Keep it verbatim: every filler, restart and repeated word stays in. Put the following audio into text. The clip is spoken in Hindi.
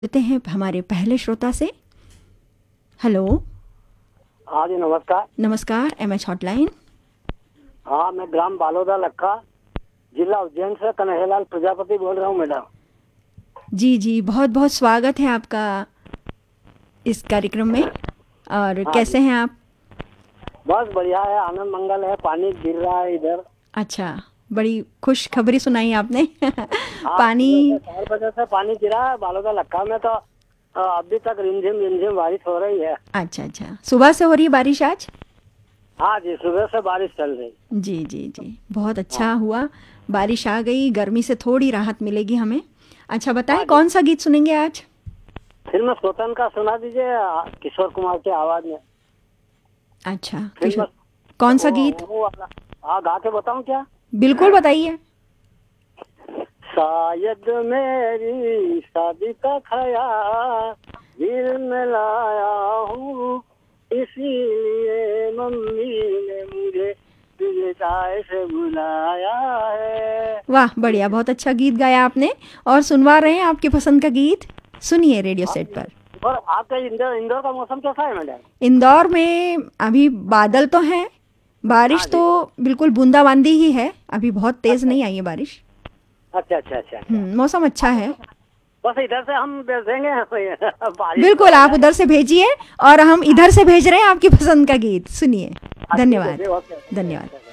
लेते हैं हमारे पहले श्रोता से। हेलो। हाँ जी नमस्कार। नमस्कार, एम एच हॉटलाइन। हाँ, मैं ग्राम बालोदा लक्का, जिला उज्जैन से कन्हैयालाल प्रजापति बोल रहा हूँ मैडम। जी जी, बहुत बहुत स्वागत है आपका इस कार्यक्रम में। और हाँ कैसे जी, हैं आप? बस बढ़िया है, आनंद मंगल है, पानी गिर रहा है इधर। अच्छा, बड़ी खुश खबरी सुनाई आपने। हाँ, सुबह से पानी। चार बजे से पानी गिरा है बालोदा लक्का में, तो अ, अभी तक रिमझिम रिमझिम बारिश हो रही है। अच्छा अच्छा, सुबह से हो रही है बारिश आज? हाँ जी, सुबह से बारिश चल रही। जी जी जी, बहुत अच्छा हाँ हुआ, बारिश आ गई, गर्मी से थोड़ी राहत मिलेगी हमें। अच्छा बताएं, हाँ जी, कौन सा गीत सुनेंगे आज? फिल्म स्वतंत्र का सुना दीजिए, अ, किशोर कुमार की आवाज में। अच्छा, फिल्म किशोर, कौन सा वो गीत? वो वाला। हाँ, गा के बताऊँ क्या? बिल्कुल बताइए। शायद मेरी शादी का ख्याल दिल में लाया हूँ, इसीलिए मम्मी ने मुझे तुझे चाय से बुलाया है। वाह, बढ़िया, बहुत अच्छा गीत गाया आपने। और सुनवा रहे हैं आपकी पसंद का गीत, सुनिए रेडियो हाँ सेट जी। पर। और आपके इंदौर इंदौर का मौसम कैसा है मैडम? इंदौर में अभी बादल तो हैं, हाँ बारिश तो जी। बिल्कुल बूंदाबांदी ही है, अभी बहुत तेज अच्छा नहीं आई है बारिश। अच्छा अच्छा अच्छा अच्छा। हम्म, मौसम अच्छा हाँ, है। तो बस इधर से हम भेजेंगे बारिश तो बिल्कुल, हो आप जाए। उधर से भेजिए और हम हाँ इधर से भेज रहे हैं आपकी पसंद का गीत, सुनिए। हाँ, ठीक है धन्यवाद। जी, ओके ओके धन्यवाद। ओके।